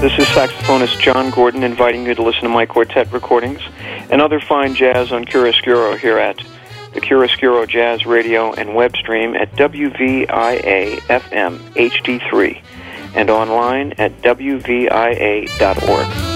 This is saxophonist John Gordon inviting you to listen to my quartet recordings and other fine jazz on Chiaroscuro here at the Chiaroscuro Jazz Radio and web stream at WVIA-FM HD3 and online at WVIA.org.